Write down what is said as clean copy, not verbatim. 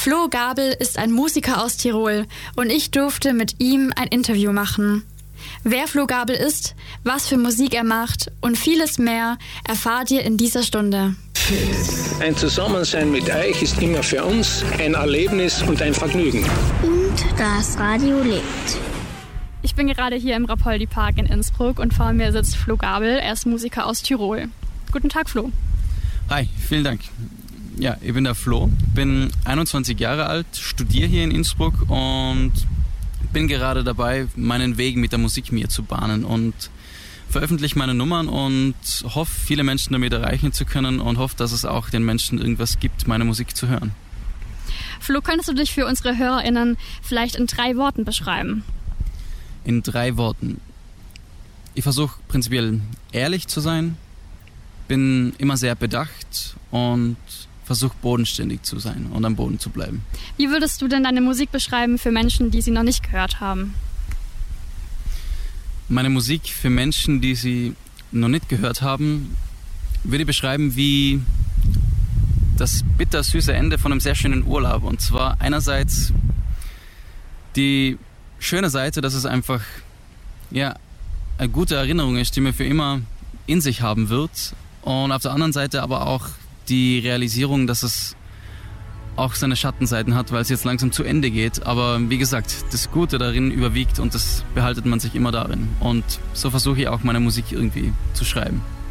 Flo Gabel ist ein Musiker aus Tirol und ich durfte mit ihm ein Interview machen. Wer Flo Gabel ist, was für Musik er macht und vieles mehr erfahrt ihr in dieser Stunde. Ein Zusammensein mit euch ist immer für uns ein Erlebnis und ein Vergnügen. Und das Radio lebt. Ich bin gerade hier im Rapoldi-Park in Innsbruck und vor mir sitzt Flo Gabel. Er ist Musiker aus Tirol. Guten Tag, Flo. Hi, vielen Dank. Ja, ich bin der Flo, bin 21 Jahre alt, studiere hier in Innsbruck und bin gerade dabei, meinen Weg mit der Musik mir zu bahnen und veröffentliche meine Nummern und hoffe, viele Menschen damit erreichen zu können und hoffe, dass es auch den Menschen irgendwas gibt, meine Musik zu hören. Flo, könntest du dich für unsere HörerInnen vielleicht in 3 Worten beschreiben? In 3 Worten. Ich versuche prinzipiell ehrlich zu sein, bin immer sehr bedacht und versuche bodenständig zu sein und am Boden zu bleiben. Wie würdest du denn deine Musik beschreiben für Menschen, die sie noch nicht gehört haben? Meine Musik für Menschen, die sie noch nicht gehört haben, würde ich beschreiben wie das bittersüße Ende von einem sehr schönen Urlaub. Und zwar einerseits die schöne Seite, dass es einfach eine gute Erinnerung ist, die man für immer in sich haben wird. Und auf der anderen Seite aber auch die Realisierung, dass es auch seine Schattenseiten hat, weil es jetzt langsam zu Ende geht. Aber wie gesagt, das Gute darin überwiegt und das behaltet man sich immer darin. Und so versuche ich auch meine Musik irgendwie zu schreiben.